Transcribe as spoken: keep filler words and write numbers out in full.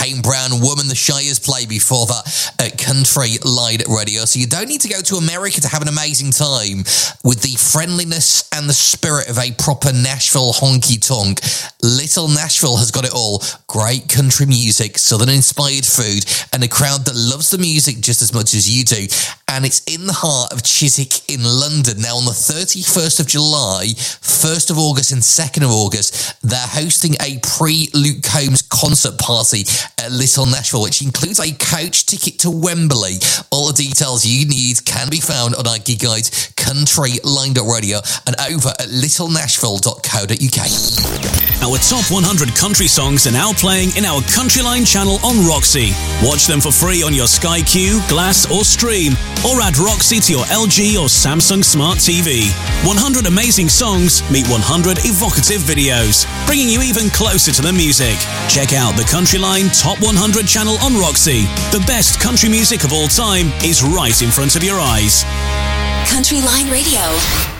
Kane Brown, Woman, the Shires play before that at Country Line Radio. So you don't need to go to America to have an amazing time with the friendliness and the spirit of a proper Nashville honky-tonk. Little Nashville has got it all. Great country music, southern-inspired food, and a crowd that loves the music just as much as you do. And it's in the heart of Chiswick in London. Now, on the thirty-first of July, first of August and second of August, they're hosting a pre-Luke Combs concert party at Little Nashville, which includes a coach ticket to Wembley. All the details you need can be found on our gig guide, Country Line Radio, and over at little nashville dot co dot uk. Our top one hundred country songs are now playing in our Countryline channel on Roxy. Watch them for free on your Sky Q, Glass or Stream, or add Roxy to your L G or Samsung Smart T V. one hundred amazing songs meet one hundred evocative videos, bringing you even closer to the music. Check out the Countryline Top one hundred channel on Roxy. The best country music of all time is right in front of your eyes. Countryline Radio.